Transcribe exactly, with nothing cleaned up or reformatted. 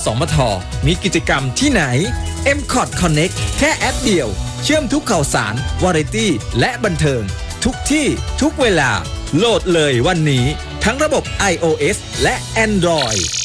มทมีกิจกรรมที่ไหน เอ็ม คอท Connect แค่แอปเดียวเชื่อมทุกข่าวสารวาไรตี้และบันเทิงทุกที่ทุกเวลาโหลดเลยวันนี้ทั้งระบบ iOS และ Android